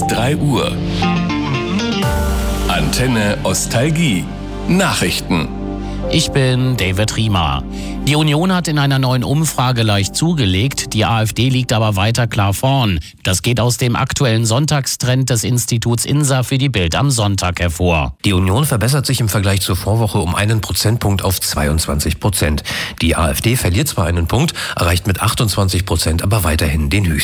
3 Uhr. Antenne Ostalgie. Nachrichten. Ich bin David Riemer. Die Union hat in einer neuen Umfrage leicht zugelegt, die AfD liegt aber weiter klar vorn. Das geht aus dem aktuellen Sonntagstrend des Instituts INSA für die Bild am Sonntag hervor. Die Union verbessert sich im Vergleich zur Vorwoche um einen Prozentpunkt auf 22%. Die AfD verliert zwar einen Punkt, erreicht mit 28% aber weiterhin den höchsten.